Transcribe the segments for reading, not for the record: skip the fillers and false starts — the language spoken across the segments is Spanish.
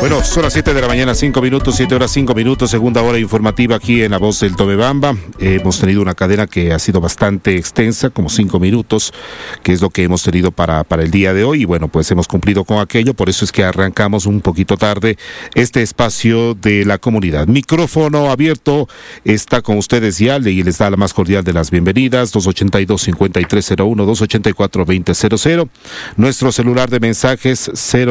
Bueno, son las 7 de la mañana, 5 minutos, 7 horas 5 minutos, segunda hora informativa aquí en La Voz del Tobebamba. Hemos tenido una cadena que ha sido bastante extensa, como 5 minutos, que es lo que hemos tenido para el día de hoy. Y bueno, pues hemos cumplido con aquello, por eso es que arrancamos un poquito tarde este espacio de la comunidad. Micrófono abierto, está con ustedes Yale y les da la más cordial de las bienvenidas, 282-5301, 284-2000. Nuestro celular de mensajes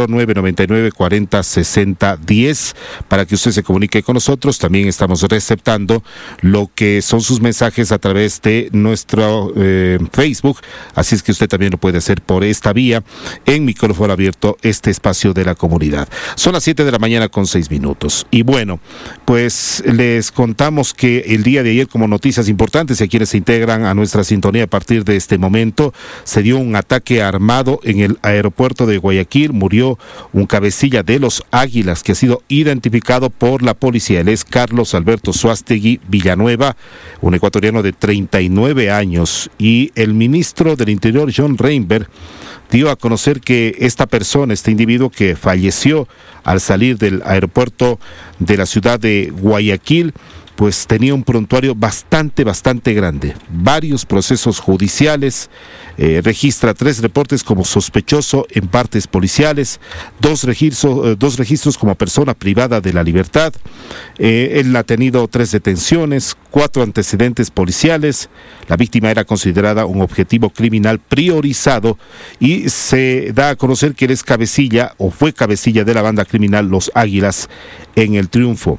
0999-4060. 10 para que usted se comunique con nosotros. También estamos receptando lo que son sus mensajes a través de nuestro Facebook, así es que usted también lo puede hacer por esta vía en micrófono abierto, este espacio de la comunidad. Son las 7 de la mañana con 6 minutos y bueno, pues les contamos que el día de ayer, como noticias importantes y a quienes se integran a nuestra sintonía a partir de este momento, se dio un ataque armado en el aeropuerto de Guayaquil. Murió un cabecilla de los Águilas que ha sido identificado por la policía. Él es Carlos Alberto Suástegui Villanueva, un ecuatoriano de 39 años, y el ministro del Interior, John Reinberg, dio a conocer que esta persona, este individuo que falleció al salir del aeropuerto de la ciudad de Guayaquil, pues tenía un prontuario bastante grande, varios procesos judiciales, registra 3 reportes como sospechoso en partes policiales, 2 registros como persona privada de la libertad. Él ha tenido 3 detenciones, 4 antecedentes policiales. La víctima era considerada un objetivo criminal priorizado y se da a conocer que él es cabecilla o fue cabecilla de la banda criminal Los Águilas en El Triunfo.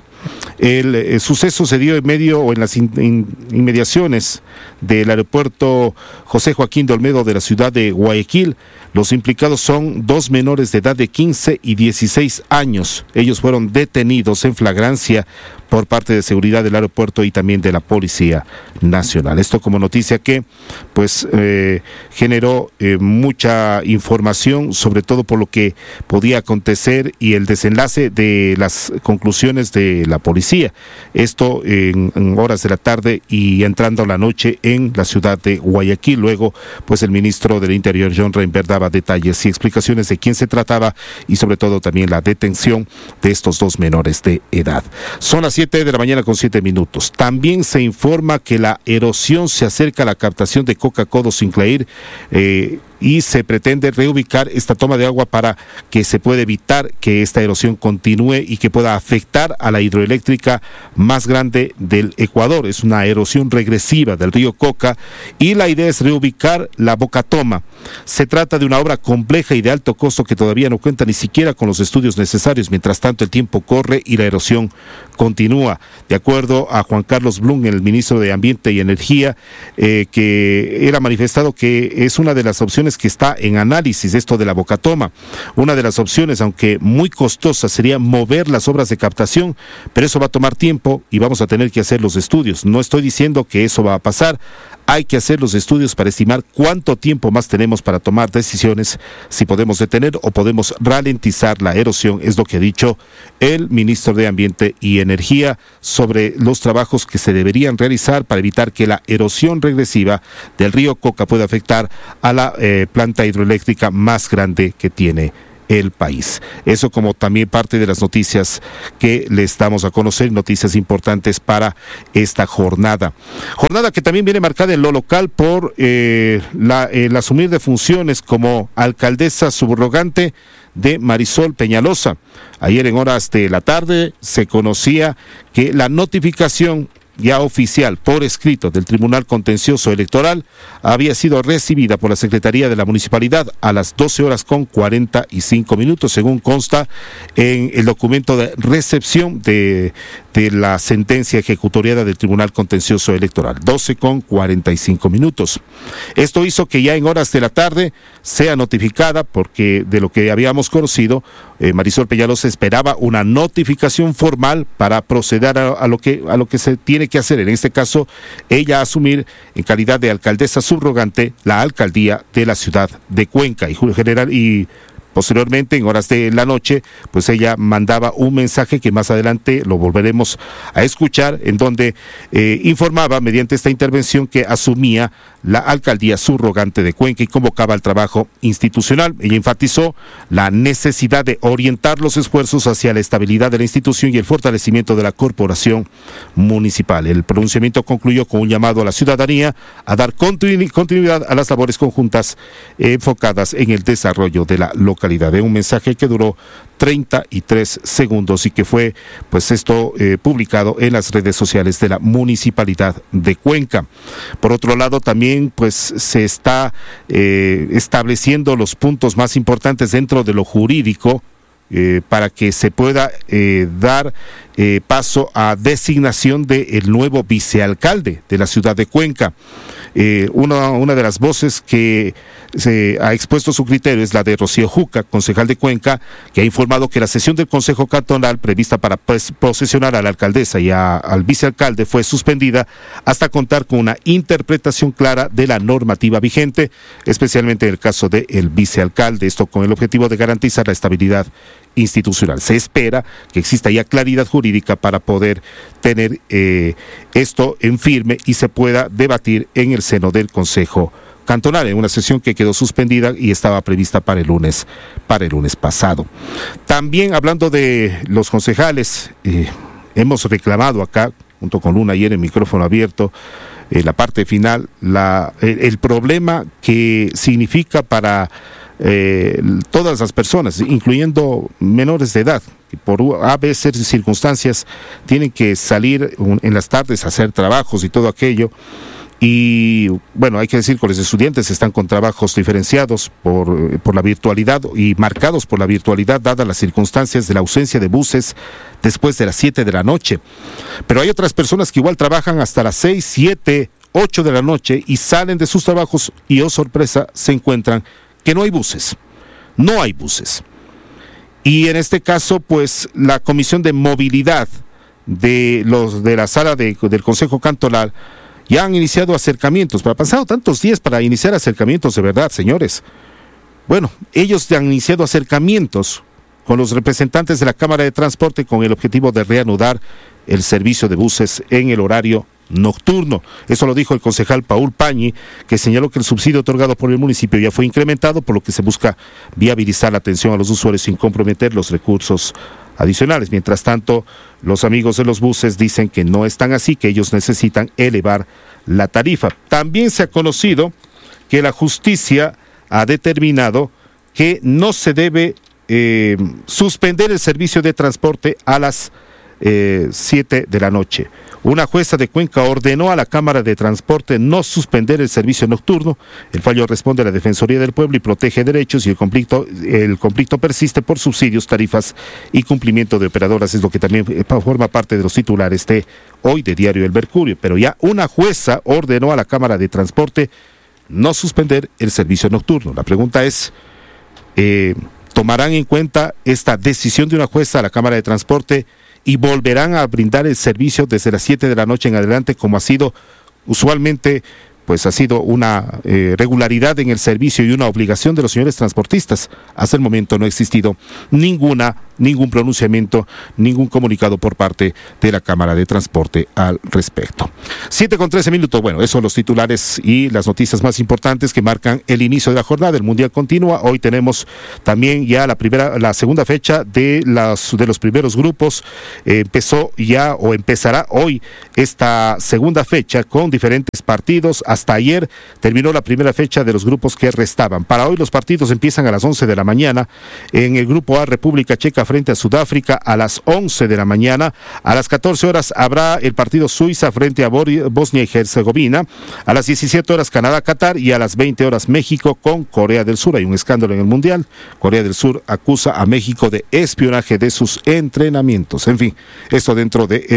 El suceso se dio en medio o en las inmediaciones del aeropuerto José Joaquín de Olmedo de la ciudad de Guayaquil. Los implicados son 2 menores de edad de 15 y 16 años. Ellos fueron detenidos en flagrancia por parte de seguridad del aeropuerto y también de la Policía Nacional. Esto como noticia que pues generó mucha información, sobre todo por lo que podía acontecer y el desenlace de las conclusiones de la policía. Esto en horas de la tarde y entrando a la noche en la ciudad de Guayaquil. Luego, pues el ministro del Interior, John Reinberg, daba detalles y explicaciones de quién se trataba y sobre todo también la detención de estos 2 menores de edad. Son las 7 de la mañana con 7 minutos. También se informa que la erosión se acerca a la captación de Coca-Codo Sinclair y se pretende reubicar esta toma de agua para que se pueda evitar que esta erosión continúe y que pueda afectar a la hidroeléctrica más grande del Ecuador. Es una erosión regresiva del río Coca y la idea es reubicar la Bocatoma. Se trata de una obra compleja y de alto costo que todavía no cuenta ni siquiera con los estudios necesarios. Mientras tanto, el tiempo corre y la erosión continúa. De acuerdo a Juan Carlos Blum, el ministro de Ambiente y Energía, que él ha manifestado que es una de las opciones que está en análisis, esto de la Bocatoma. Una de las opciones, aunque muy costosa, sería mover las obras de captación, pero eso va a tomar tiempo y vamos a tener que hacer los estudios. No estoy diciendo que eso va a pasar. Hay que hacer los estudios para estimar cuánto tiempo más tenemos para tomar decisiones, si podemos detener o podemos ralentizar la erosión, es lo que ha dicho el ministro de Ambiente y Energía sobre los trabajos que se deberían realizar para evitar que la erosión regresiva del río Coca pueda afectar a la planta hidroeléctrica más grande que tiene el país. Eso como también parte de las noticias que les damos a conocer, noticias importantes para esta jornada. Jornada que también viene marcada en lo local por el asumir de funciones como alcaldesa subrogante de Marisol Peñalosa. Ayer en horas de la tarde se conocía que la notificación ya oficial por escrito del Tribunal Contencioso Electoral había sido recibida por la Secretaría de la Municipalidad a las 12:45, según consta en el documento de recepción de la sentencia ejecutoriada del Tribunal Contencioso Electoral, 12:45. Esto hizo que ya en horas de la tarde sea notificada, porque de lo que habíamos conocido, Marisol Peñalosa esperaba una notificación formal para proceder a lo que se tiene que hacer. En este caso, ella asumir en calidad de alcaldesa subrogante la alcaldía de la ciudad de Cuenca y Posteriormente, en horas de la noche, pues ella mandaba un mensaje que más adelante lo volveremos a escuchar, en donde informaba mediante esta intervención que asumía la alcaldía subrogante de Cuenca y convocaba al trabajo institucional. Ella enfatizó la necesidad de orientar los esfuerzos hacia la estabilidad de la institución y el fortalecimiento de la corporación municipal. El pronunciamiento concluyó con un llamado a la ciudadanía a dar continuidad a las labores conjuntas enfocadas en el desarrollo de la localidad. Un mensaje que duró 33 segundos y que fue, pues esto, publicado en las redes sociales de la Municipalidad de Cuenca. Por otro lado, también pues se está estableciendo los puntos más importantes dentro de lo jurídico para que se pueda dar paso a designación del nuevo vicealcalde de la ciudad de Cuenca. Una de las voces que se ha expuesto su criterio es la de Rocío Juca, concejal de Cuenca, que ha informado que la sesión del Consejo Cantonal prevista para posesionar a la alcaldesa y al vicealcalde fue suspendida hasta contar con una interpretación clara de la normativa vigente, especialmente en el caso del vicealcalde, esto con el objetivo de garantizar la estabilidad institucional. Se espera que exista ya claridad jurídica para poder tener esto en firme y se pueda debatir en el seno del Consejo Cantonal, en una sesión que quedó suspendida y estaba prevista para el lunes pasado. También hablando de los concejales, hemos reclamado acá, junto con Luna ayer en micrófono abierto, la parte final, el problema que significa para todas las personas, incluyendo menores de edad, que por a veces circunstancias tienen que salir en las tardes a hacer trabajos y todo aquello. Y bueno, hay que decir que los estudiantes están con trabajos diferenciados por la virtualidad y marcados por la virtualidad, dadas las circunstancias de la ausencia de buses después de las 7 de la noche. Pero hay otras personas que igual trabajan hasta las 6, 7, 8 de la noche y salen de sus trabajos y, oh sorpresa, se encuentran que no hay buses. No hay buses. Y en este caso, pues, la Comisión de Movilidad de la sala del Consejo Cantonal ya han iniciado acercamientos, pero han pasado tantos días para iniciar acercamientos de verdad, señores. Bueno, ellos ya han iniciado acercamientos con los representantes de la Cámara de Transporte con el objetivo de reanudar el servicio de buses en el horario nocturno. Eso lo dijo el concejal Paul Pañi, que señaló que el subsidio otorgado por el municipio ya fue incrementado, por lo que se busca viabilizar la atención a los usuarios sin comprometer los recursos adicionales. Mientras tanto, los amigos de los buses dicen que no están así, que ellos necesitan elevar la tarifa. También se ha conocido que la justicia ha determinado que no se debe suspender el servicio de transporte a las 7 de la noche. Una jueza de Cuenca ordenó a la Cámara de Transporte no suspender el servicio nocturno. El fallo responde a la Defensoría del Pueblo y protege derechos, y el conflicto persiste por subsidios, tarifas y cumplimiento de operadoras, es lo que también forma parte de los titulares de hoy de Diario El Mercurio. Pero ya una jueza ordenó a la Cámara de Transporte no suspender el servicio nocturno. La pregunta es, ¿tomarán en cuenta esta decisión de una jueza a la Cámara de Transporte y volverán a brindar el servicio desde las 7 de la noche en adelante, como ha sido usualmente? Pues ha sido una regularidad en el servicio y una obligación de los señores transportistas. Hasta el momento no ha existido ningún pronunciamiento, ningún comunicado por parte de la Cámara de Transporte al respecto. 7:13. Bueno, esos son los titulares y las noticias más importantes que marcan el inicio de la jornada. El Mundial continúa. Hoy tenemos también ya la segunda fecha de los primeros grupos. Empezará hoy esta segunda fecha con diferentes partidos. Hasta ayer terminó la primera fecha de los grupos que restaban. Para hoy los partidos empiezan a las 11 de la mañana. En el grupo A, República Checa frente a Sudáfrica a las 11 de la mañana. A las 14 horas habrá el partido Suiza frente a Bosnia y Herzegovina. A las 17 horas Canadá-Qatar y a las 20 horas México con Corea del Sur. Hay un escándalo en el Mundial. Corea del Sur acusa a México de espionaje de sus entrenamientos. En fin, esto dentro del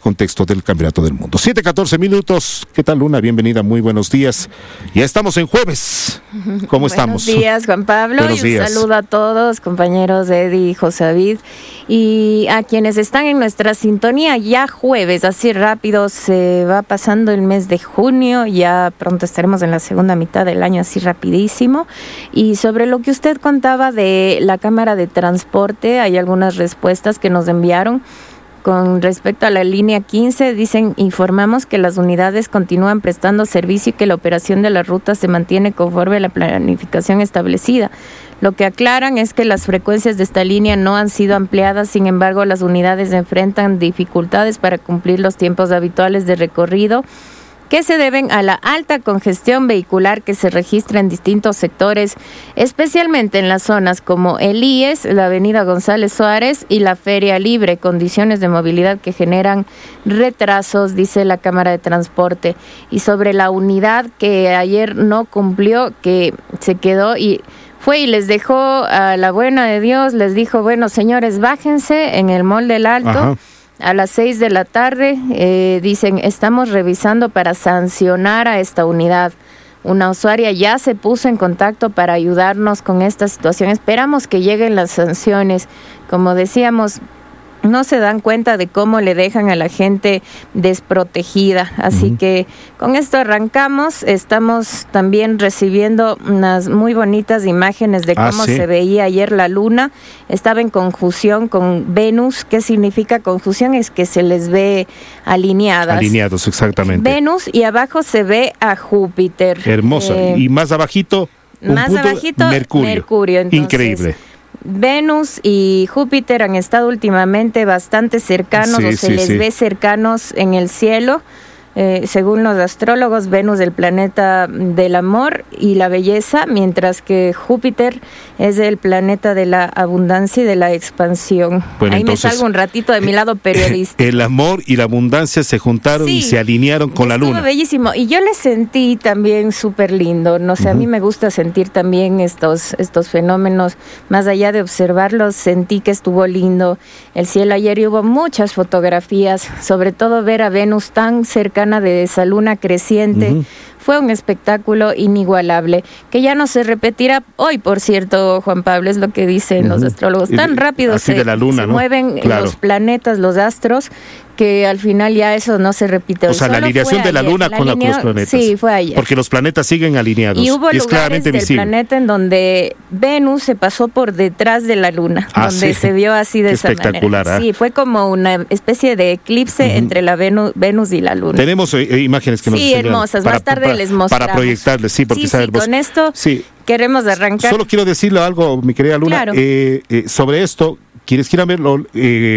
contexto del Campeonato del Mundo. 7:14 minutos. ¿Qué tal, Luna? Bienvenida, muy buenos días. Ya estamos en jueves. ¿Cómo estamos? Buenos días, Juan Pablo. Buenos días. Un saludo a todos, compañeros Eddie y José David, y a quienes están en nuestra sintonía. Ya jueves, así rápido se va pasando el mes de junio, ya pronto estaremos en la segunda mitad del año, así rapidísimo. Y sobre lo que usted contaba de la Cámara de Transporte, hay algunas respuestas que nos enviaron. Con respecto a la línea 15, dicen, informamos que las unidades continúan prestando servicio y que la operación de la ruta se mantiene conforme a la planificación establecida. Lo que aclaran es que las frecuencias de esta línea no han sido ampliadas, sin embargo, las unidades enfrentan dificultades para cumplir los tiempos habituales de recorrido, que se deben a la alta congestión vehicular que se registra en distintos sectores, especialmente en las zonas como el IES, la avenida González Suárez y la Feria Libre, condiciones de movilidad que generan retrasos, dice la Cámara de Transporte. Y sobre la unidad que ayer no cumplió, que se quedó y fue y les dejó a la buena de Dios, les dijo, bueno, señores, bájense en el Mall del Alto. Ajá. A las 6 de la tarde, dicen, estamos revisando para sancionar a esta unidad. Una usuaria ya se puso en contacto para ayudarnos con esta situación. Esperamos que lleguen las sanciones. Como decíamos, no se dan cuenta de cómo le dejan a la gente desprotegida. Así que con esto arrancamos. Estamos también recibiendo unas muy bonitas imágenes de cómo se veía ayer la luna. Estaba en conjunción con Venus. ¿Qué significa conjunción? Es que se les ve alineadas. Alineados, exactamente. Venus, y abajo se ve a Júpiter. Hermoso. Y más abajito, Mercurio. Entonces, increíble. Venus y Júpiter han estado últimamente bastante cercanos, se les ve cercanos en el cielo. Según los astrólogos, Venus el planeta del amor y la belleza, mientras que Júpiter es el planeta de la abundancia y de la expansión. Bueno, ahí entonces, me salgo un ratito de mi lado periodista. El amor y la abundancia se juntaron y se alinearon con la luna. Bellísimo. Y yo le sentí también súper lindo. No sé, a mí me gusta sentir también estos fenómenos. Más allá de observarlos, sentí que estuvo lindo el cielo ayer y hubo muchas fotografías, sobre todo ver a Venus tan cercana de esa luna creciente. Fue un espectáculo inigualable, que ya no se repetirá hoy, por cierto, Juan Pablo, es lo que dicen los astrólogos. Tan rápido se mueven los planetas, los astros, que al final ya eso no se repite. O sea, la alineación de la luna con los planetas. Sí, fue ayer. Porque los planetas siguen alineados. Y hubo es claramente lugares del planeta en donde Venus se pasó por detrás de la luna, donde se vio así de esa manera. Sí, fue como una especie de eclipse entre la Venus y la luna. Tenemos imágenes que nos enseñan. Sí, hermosas. Más tarde les mostramos. Para proyectarles, sí, porque sabe hermoso. Con esto queremos arrancar. Solo quiero decirle algo, mi querida Luna, sobre esto. Quienes quieran verlo,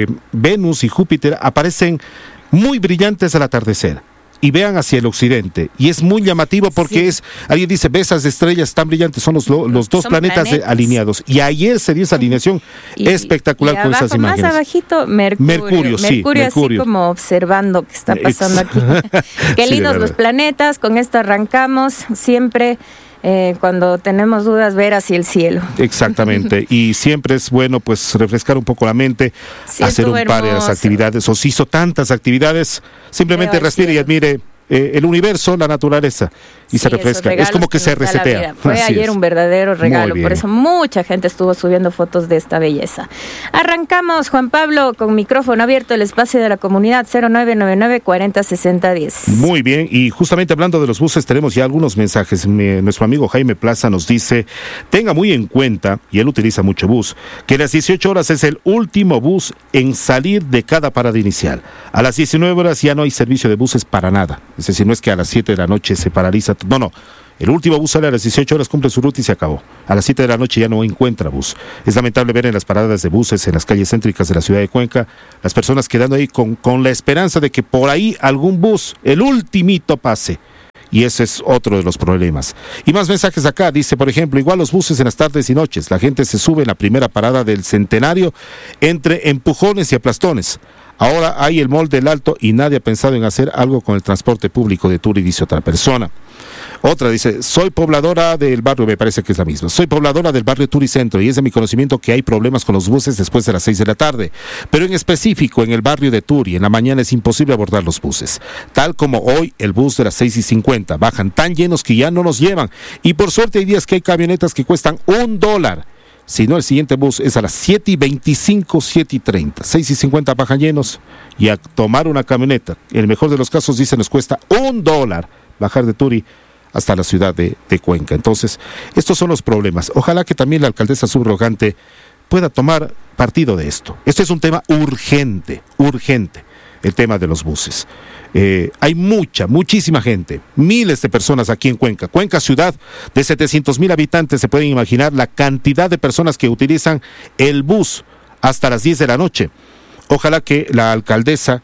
Venus y Júpiter aparecen muy brillantes al atardecer y vean hacia el occidente, y es muy llamativo porque alguien dice, ve esas estrellas tan brillantes, son los dos planetas alineados, y ayer se dio esa alineación espectacular con esas imágenes. Más abajito, Mercurio así como observando qué está pasando aquí. Qué lindos los planetas. Con esto arrancamos siempre. Cuando tenemos dudas, ver hacia el cielo. Exactamente, y siempre es bueno pues refrescar un poco la mente, hacer un par de las actividades, o si hizo tantas actividades, simplemente respire y admire el universo, la naturaleza, y se refresca. Es como que se resetea. Fue ayer un verdadero regalo, por eso mucha gente estuvo subiendo fotos de esta belleza. Arrancamos, Juan Pablo, con micrófono abierto, el espacio de la comunidad 0999-406010. Muy bien, y justamente hablando de los buses, tenemos ya algunos mensajes. Nuestro amigo Jaime Plaza nos dice, tenga muy en cuenta, y él utiliza mucho bus, que las 18 horas es el último bus en salir de cada parada inicial. A las 19 horas ya no hay servicio de buses para nada. Es decir, no es que a las 7 de la noche se paraliza. No. El último bus sale a las 18 horas, cumple su ruta y se acabó. A las 7 de la noche ya no encuentra bus. Es lamentable ver en las paradas de buses, en las calles céntricas de la ciudad de Cuenca, las personas quedando ahí con la esperanza de que por ahí algún bus, el ultimito, pase. Y ese es otro de los problemas. Y más mensajes acá, dice, por ejemplo, igual los buses en las tardes y noches. La gente se sube en la primera parada del Centenario entre empujones y aplastones. Ahora hay el Mall del Alto y nadie ha pensado en hacer algo con el transporte público de Turi, dice otra persona. Otra dice, soy pobladora del barrio, me parece que es la misma, soy pobladora del barrio Turicentro y es de mi conocimiento que hay problemas con los buses después de las 6 de la tarde, pero en específico en el barrio de Turi, en la mañana es imposible abordar los buses, tal como hoy el bus de las 6:50, bajan tan llenos que ya no nos llevan y por suerte hay días que hay camionetas que cuestan $1. Si no, el siguiente bus es a las 7:25, 7:30. 6:50 bajan llenos y a tomar una camioneta. En el mejor de los casos, dice, nos cuesta $1 bajar de Turi hasta la ciudad de Cuenca. Entonces, estos son los problemas. Ojalá que también la alcaldesa subrogante pueda tomar partido de esto. Este es un tema urgente, el tema de los buses. Hay muchísima gente, miles de personas aquí en Cuenca. Cuenca, ciudad de 700,000 habitantes, se pueden imaginar la cantidad de personas que utilizan el bus hasta las 10 de la noche. Ojalá que la alcaldesa,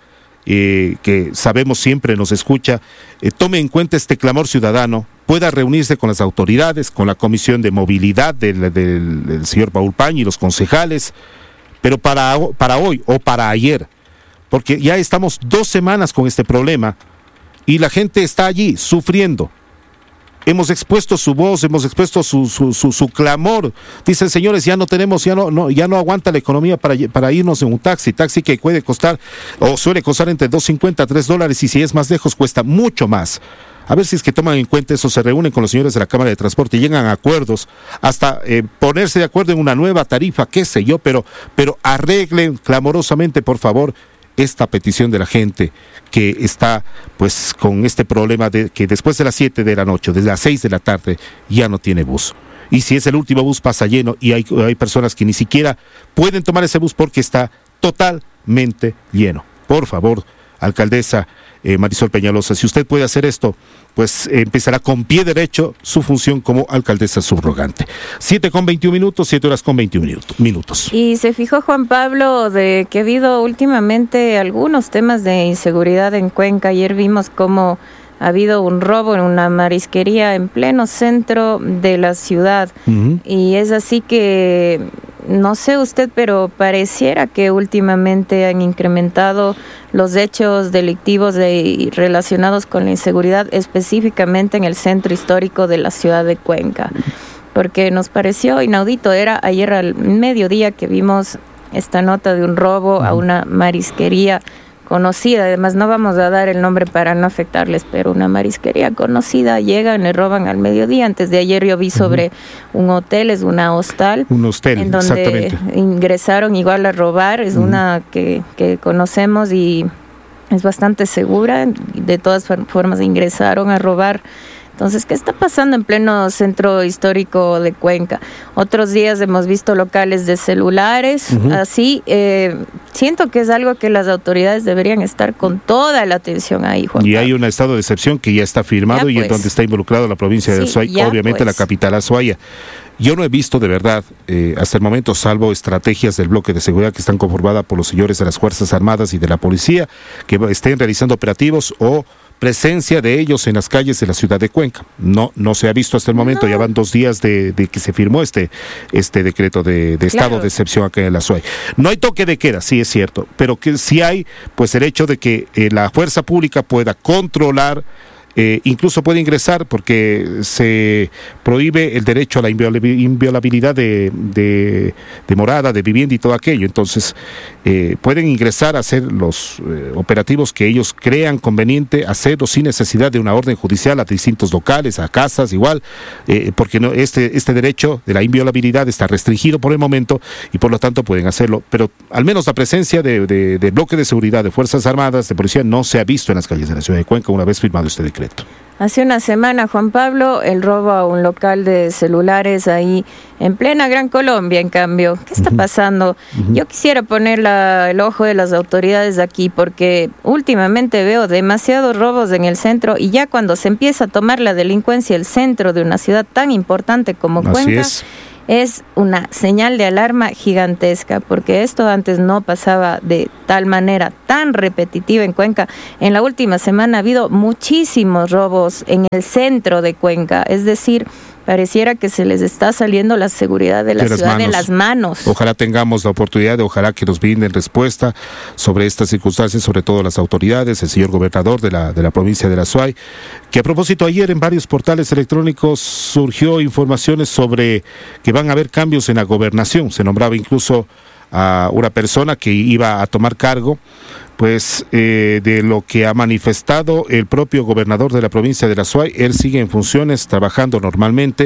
que sabemos siempre nos escucha, tome en cuenta este clamor ciudadano, pueda reunirse con las autoridades, con la comisión de movilidad del señor Paul Pañi y los concejales, pero para hoy o para ayer, porque ya estamos 2 semanas con este problema y la gente está allí sufriendo. Hemos expuesto su voz, hemos expuesto su clamor. Dicen, señores, ya no aguanta la economía para irnos en un taxi que puede costar o suele costar entre $2.50 a $3 y si es más lejos cuesta mucho más. A ver si es que toman en cuenta eso, se reúnen con los señores de la Cámara de Transporte y llegan a acuerdos, hasta ponerse de acuerdo en una nueva tarifa, qué sé yo, pero arreglen clamorosamente, por favor, esta petición de la gente que está pues con este problema de que después de las 7 de la noche, desde las 6 de la tarde, ya no tiene bus. Y si es el último bus pasa lleno y hay personas que ni siquiera pueden tomar ese bus porque está totalmente lleno. Por favor, alcaldesa Marisol Peñalosa, si usted puede hacer esto, pues empezará con pie derecho su función como alcaldesa subrogante. 7:21, 7:21. Y se fijó Juan Pablo de que ha habido últimamente algunos temas de inseguridad en Cuenca. Ayer vimos cómo ha habido un robo en una marisquería en pleno centro de la ciudad. Uh-huh. Y es así que, no sé usted, pero pareciera que últimamente han incrementado los hechos delictivos relacionados con la inseguridad, específicamente en el centro histórico de la ciudad de Cuenca. Porque nos pareció inaudito, era ayer al mediodía que vimos esta nota de un robo a una marisquería conocida, además no vamos a dar el nombre para no afectarles, pero una marisquería conocida, llegan, le roban al mediodía. Antes de ayer yo vi sobre un hotel, es una hostal. Un hostel, en donde ingresaron igual a robar, es una que conocemos y es bastante segura, de todas formas ingresaron a robar. Entonces, ¿qué está pasando en pleno centro histórico de Cuenca? Otros días hemos visto locales de celulares, así. Siento que es algo que las autoridades deberían estar con toda la atención ahí, Juan. Y hay un estado de excepción que ya está firmado y en donde está involucrado la provincia de Azuay, obviamente la capital Azuaya. Yo no he visto de verdad, hasta el momento, salvo estrategias del bloque de seguridad que están conformadas por los señores de las Fuerzas Armadas y de la policía, que estén realizando operativos o presencia de ellos en las calles de la ciudad de Cuenca. No se ha visto hasta el momento, ya van 2 días de que se firmó este decreto de estado de excepción acá en la Azuay. No hay toque de queda, sí es cierto, pero que sí hay pues el hecho de que la fuerza pública pueda controlar, incluso puede ingresar porque se prohíbe el derecho a la inviolabilidad de morada, de vivienda y todo aquello. Entonces pueden ingresar a hacer los operativos que ellos crean conveniente hacerlo sin necesidad de una orden judicial a distintos locales, a casas igual, porque no, este derecho de la inviolabilidad está restringido por el momento y por lo tanto pueden hacerlo, pero al menos la presencia de bloque de seguridad, de Fuerzas Armadas, de policía, no se ha visto en las calles de la ciudad de Cuenca una vez firmado este decreto. Hace una semana, Juan Pablo, el robo a un local de celulares ahí en plena Gran Colombia, en cambio. ¿Qué está pasando? Yo quisiera poner el ojo de las autoridades aquí porque últimamente veo demasiados robos en el centro y ya cuando se empieza a tomar la delincuencia el centro de una ciudad tan importante como Cuenca, es una señal de alarma gigantesca, porque esto antes no pasaba de tal manera tan repetitiva en Cuenca. En la última semana ha habido muchísimos robos en el centro de Cuenca, es decir, pareciera que se les está saliendo la seguridad de la ciudad de las manos. Ojalá tengamos la oportunidad ojalá que nos brinden respuesta sobre estas circunstancias, sobre todo las autoridades, el señor gobernador de la provincia de la Azuay, que a propósito ayer en varios portales electrónicos surgió informaciones sobre que van a haber cambios en la gobernación. Se nombraba incluso a una persona que iba a tomar cargo pues de lo que ha manifestado el propio gobernador de la provincia de la Azuay. Él sigue en funciones, trabajando normalmente,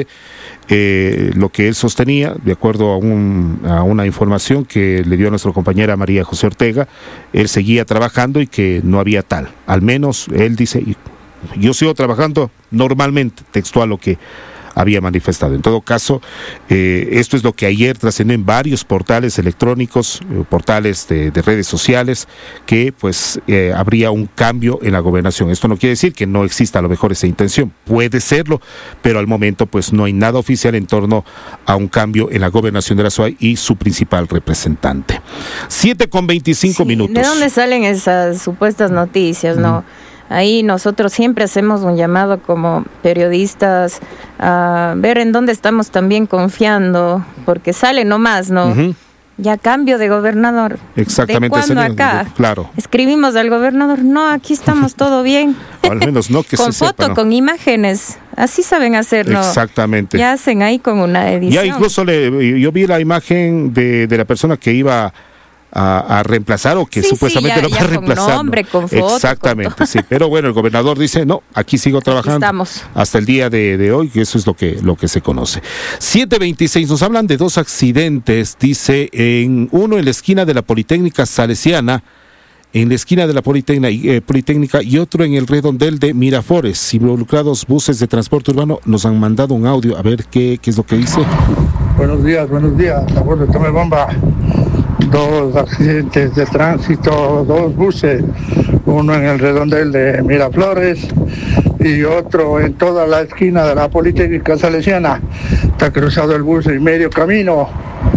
lo que él sostenía, de acuerdo a una información que le dio a nuestra compañera María José Ortega, él seguía trabajando y que no había tal. Al menos él dice, yo sigo trabajando normalmente, textual lo que había manifestado. En todo caso, esto es lo que ayer trascendió en varios portales electrónicos, portales de redes sociales, que pues habría un cambio en la gobernación. Esto no quiere decir que no exista a lo mejor esa intención, puede serlo, pero al momento pues no hay nada oficial en torno a un cambio en la gobernación de la Azuay y su principal representante. 7:25 minutos. ¿De dónde salen esas supuestas noticias, no? Ahí nosotros siempre hacemos un llamado como periodistas a ver en dónde estamos también confiando, porque sale nomás, ¿no? Ya cambio de gobernador. Exactamente. ¿De cuándo acá? Claro. Escribimos al gobernador, no, aquí estamos todo bien. Al menos no que con se foto, sepa, ¿no? Con imágenes. Así saben hacerlo. Exactamente. Ya hacen ahí con una edición. Ya incluso yo vi la imagen de la persona que iba a reemplazar o que supuestamente lo va a reemplazar. Con nombre, con foto. Exactamente, con sí. Pero bueno, el gobernador dice, no, aquí sigo trabajando. Aquí estamos. Hasta el día de hoy, que eso es lo que se conoce. 7:26, nos hablan de dos accidentes, dice, uno en la esquina de la Politécnica Salesiana, en la esquina de la Politécnica y otro en el redondel de Miraflores. Involucrados buses de transporte urbano, nos han mandado un audio, a ver qué es lo que dice. Buenos días, abuelo, tome bomba. Dos accidentes de tránsito, dos buses, uno en el redondel de Miraflores y otro en toda la esquina de la Politécnica Salesiana. Está cruzado el bus en medio camino.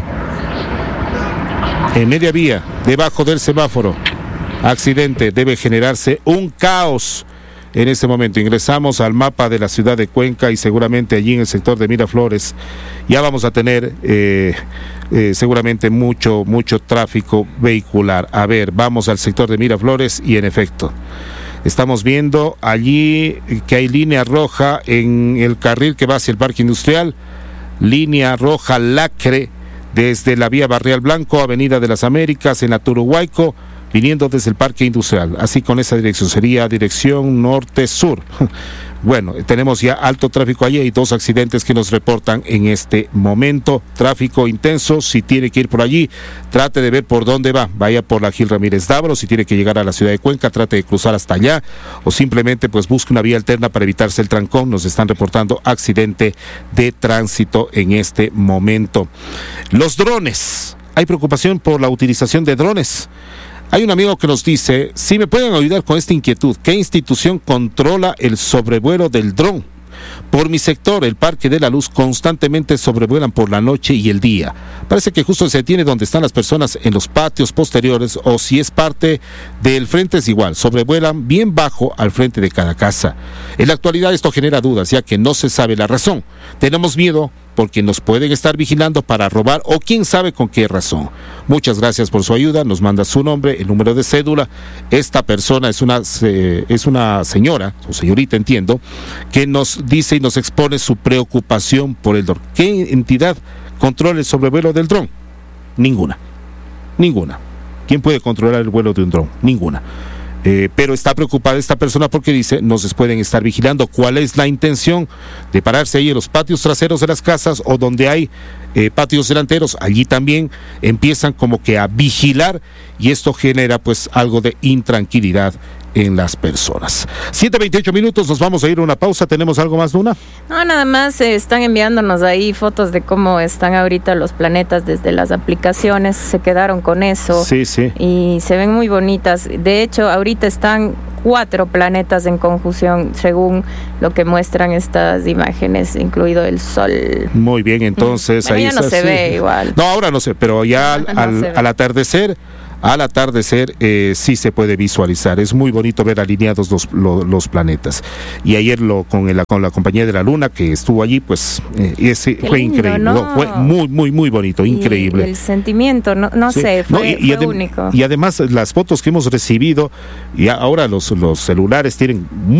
En media vía, debajo del semáforo. Accidente, debe generarse un caos. En este momento ingresamos al mapa de la ciudad de Cuenca y seguramente allí en el sector de Miraflores ya vamos a tener seguramente mucho tráfico vehicular. A ver, vamos al sector de Miraflores y en efecto estamos viendo allí que hay línea roja en el carril que va hacia el Parque Industrial, línea roja lacre desde la vía Barrial Blanco, Avenida de las Américas en la Turuhuayco, viniendo desde el Parque Industrial, así con esa dirección, sería dirección norte-sur. Bueno, tenemos ya alto tráfico allí, hay dos accidentes que nos reportan en este momento, tráfico intenso. Si tiene que ir por allí, trate de ver por dónde vaya por la Gil Ramírez Dávaro. Si tiene que llegar a la ciudad de Cuenca, trate de cruzar hasta allá, o simplemente pues busque una vía alterna para evitarse el trancón. Nos están reportando accidente de tránsito en este momento. Los drones, hay preocupación por la utilización de drones. Hay un amigo que nos dice, si me pueden ayudar con esta inquietud, ¿qué institución controla el sobrevuelo del dron? Por mi sector, el Parque de la Luz, constantemente sobrevuelan por la noche y el día. Parece que justo se detiene donde están las personas en los patios posteriores, o si es parte del frente es igual, sobrevuelan bien bajo al frente de cada casa. En la actualidad esto genera dudas, ya que no se sabe la razón. Tenemos miedo porque nos pueden estar vigilando para robar o quién sabe con qué razón. Muchas gracias por su ayuda, nos manda su nombre, el número de cédula. Esta persona es una señora, o señorita entiendo, que nos dice y nos expone su preocupación por el dron. ¿Qué entidad controla el sobrevuelo del dron? Ninguna. ¿Quién puede controlar el vuelo de un dron? Ninguna. Pero está preocupada esta persona porque dice, nos pueden estar vigilando. ¿Cuál es la intención de pararse ahí en los patios traseros de las casas o donde hay patios delanteros? Allí también empiezan como que a vigilar y esto genera pues algo de intranquilidad en las personas. 7:28 minutos, nos vamos a ir a una pausa. ¿Tenemos algo más, Luna? No, nada más están enviándonos ahí fotos de cómo están ahorita los planetas desde las aplicaciones, se quedaron con eso. Sí. Y se ven muy bonitas. De hecho, ahorita están 4 planetas en conjunción, según lo que muestran estas imágenes, incluido el Sol. Muy bien, entonces ahí ya no se ve igual. No, ahora no sé, pero ya al atardecer al atardecer sí se puede visualizar. Es muy bonito ver alineados los planetas. Y ayer con la compañía de la Luna que estuvo allí, pues ese fue lindo, increíble. ¿no? Fue muy, muy, muy bonito, increíble. Y el sentimiento, no Sí. sé, fue único. Y además las fotos que hemos recibido, y ahora los celulares tienen